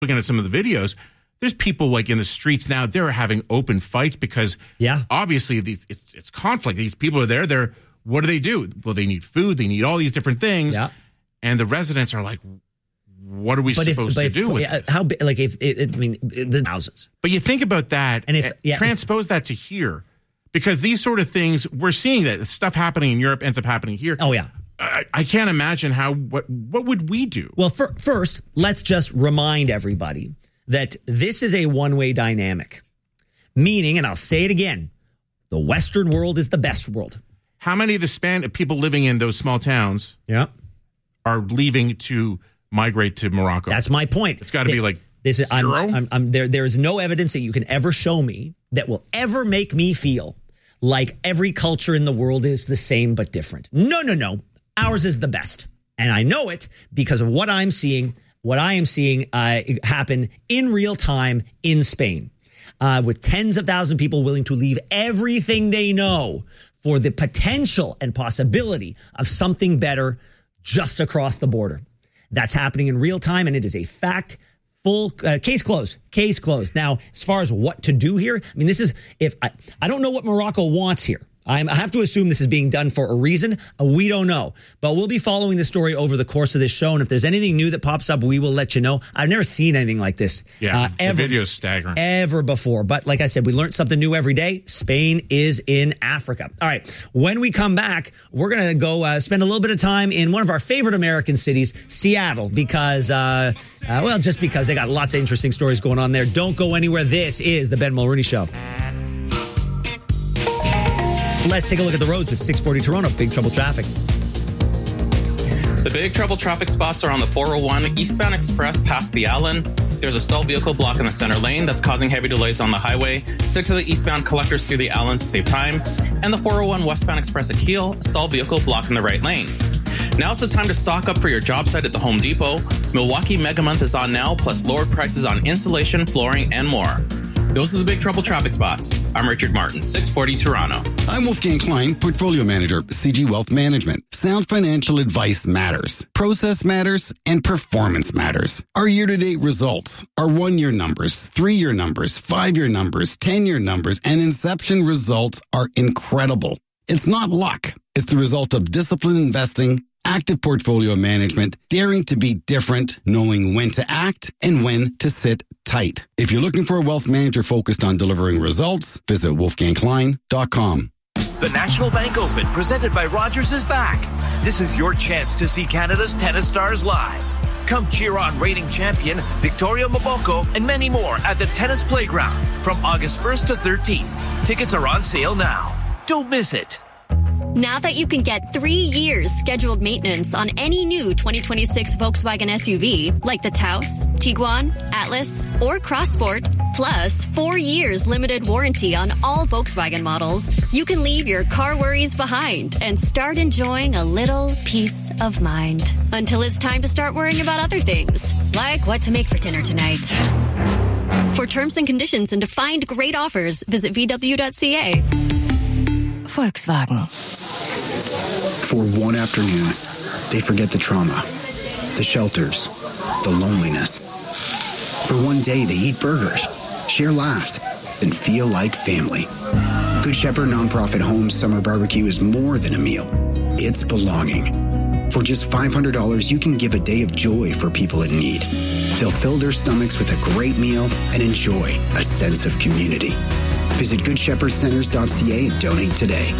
looking at some of the videos, there's people like in the streets now, they're having open fights because obviously it's conflict. These people are there. What do? Well, they need food. They need all these different things. Yeah. And the residents are like, what are we supposed to do with this? How big, like the thousands. But you think about that and transpose that to here. Because these sort of things, we're seeing that stuff happening in Europe ends up happening here. Oh, yeah. I can't imagine what would we do? Well, first, let's just remind everybody that this is a one-way dynamic. Meaning, and I'll say it again, the Western world is the best world. How many of the people living in those small towns are leaving to migrate to Morocco? That's my point. It's got to be like zero? There is no evidence that you can ever show me that will ever make me feel like every culture in the world is the same but different. No. Ours is the best. And I know it because of what I am seeing happen in real time in Spain. With tens of thousands of people willing to leave everything they know for the potential and possibility of something better just across the border. That's happening in real time, and it is a fact. Full case closed. Case closed. Now, as far as what to do here, I mean, this is I don't know what Morocco wants here. I have to assume this is being done for a reason. We don't know. But we'll be following the story over the course of this show. And if there's anything new that pops up, we will let you know. I've never seen anything like this. Yeah, the video's staggering. Ever before. But like I said, we learned something new every day. Spain is in Africa. All right. When we come back, we're going to go spend a little bit of time in one of our favorite American cities, Seattle, because, just because they got lots of interesting stories going on there. Don't go anywhere. This is the Ben Mulroney Show. Let's take a look at the roads at 640 Toronto. Big trouble traffic. The big trouble traffic spots are on the 401 eastbound express past the Allen. There's a stalled vehicle block in the center lane that's causing heavy delays on the highway. Stick to the eastbound collectors through the Allen to save time. And the 401 westbound express at Keele, stalled vehicle block in the right lane. Now's the time to stock up for your job site at the Home Depot. Milwaukee Mega Month is on now, plus lowered prices on insulation, flooring, and more. Those are the big trouble traffic spots. I'm Richard Martin, 640 Toronto. I'm Wolfgang Klein, Portfolio Manager, CG Wealth Management. Sound financial advice matters. Process matters, and performance matters. Our year-to-date results, our 1-year numbers, 3-year numbers, 5-year numbers, 10-year numbers, and inception results are incredible. It's not luck. It's the result of disciplined investing, active portfolio management, daring to be different, knowing when to act and when to sit tight. If you're looking for a wealth manager focused on delivering results, visit wolfgangklein.com. The National Bank Open, presented by Rogers, is back. This is your chance to see Canada's tennis stars live. Come cheer on reigning champion Victoria Mboko and many more at the Tennis Playground from August 1st to 13th. Tickets are on sale now. Don't miss it. Now that you can get 3 years scheduled maintenance on any new 2026 Volkswagen SUV, like the Taos, Tiguan, Atlas, or Crossport, plus 4 years limited warranty on all Volkswagen models, you can leave your car worries behind and start enjoying a little peace of mind. Until it's time to start worrying about other things, like what to make for dinner tonight. For terms and conditions and to find great offers, visit VW.ca. Volkswagen. For one afternoon, they forget the trauma, the shelters, the loneliness. For one day, they eat burgers, share laughs, and feel like family. Good Shepherd Nonprofit Homes Summer Barbecue is more than a meal. It's belonging. For just $500, you can give a day of joy for people in need. They'll fill their stomachs with a great meal and enjoy a sense of community. Visit GoodShepherdCenters.ca and donate today.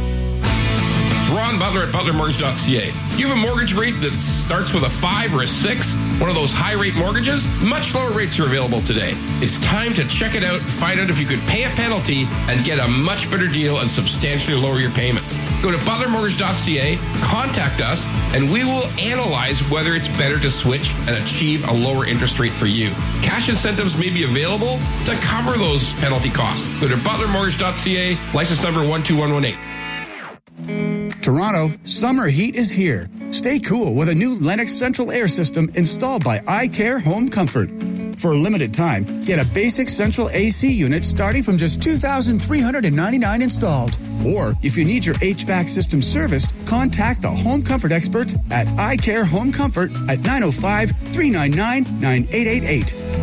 Ron Butler at ButlerMortgage.ca. You have a mortgage rate that starts with a 5 or a 6, one of those high-rate mortgages? Much lower rates are available today. It's time to check it out and find out if you could pay a penalty and get a much better deal and substantially lower your payments. Go to ButlerMortgage.ca, contact us, and we will analyze whether it's better to switch and achieve a lower interest rate for you. Cash incentives may be available to cover those penalty costs. Go to ButlerMortgage.ca, license number 12118. Toronto, summer heat is here. Stay cool with a new Lennox Central Air System installed by iCare Home Comfort. For a limited time, get a basic central AC unit starting from just $2,399 installed. Or if you need your HVAC system serviced, contact the Home Comfort experts at iCare Home Comfort at 905-399-9888.